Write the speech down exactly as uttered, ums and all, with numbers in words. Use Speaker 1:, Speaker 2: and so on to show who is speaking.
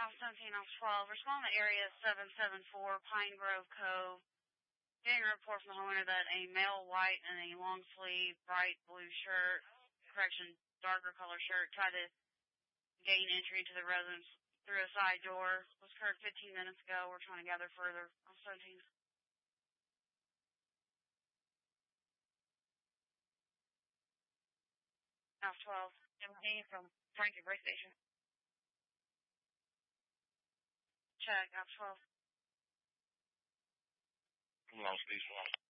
Speaker 1: Alpha seventeen, Alpha twelve. Respond to area seven seven four, Pine Grove Cove. Getting a report from the homeowner that a male white and a long sleeve bright blue shirt, correction, darker color shirt, tried to gain entry to the residence through a side door. Was heard fifteen minutes ago. We're trying to gather further. Alpha seventeen. Alpha twelve. seventeen from Frankie Bray Station. Check, Alpha twelve.
Speaker 2: Lost these ones.